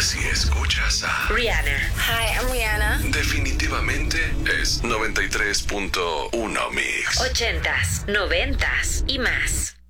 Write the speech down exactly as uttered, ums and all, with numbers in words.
Si escuchas a Rihanna. Hi, I'm Rihanna. definitivamente es noventa y tres punto uno Mix. Ochentas, noventas y más.